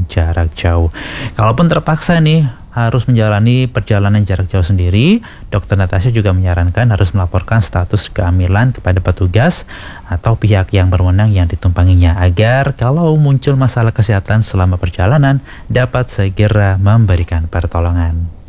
jarak jauh. Kalaupun terpaksa nih harus menjalani perjalanan jarak jauh sendiri, Dokter Natasha juga menyarankan harus melaporkan status kehamilan kepada petugas atau pihak yang berwenang yang ditumpanginya agar kalau muncul masalah kesehatan selama perjalanan dapat segera memberikan pertolongan.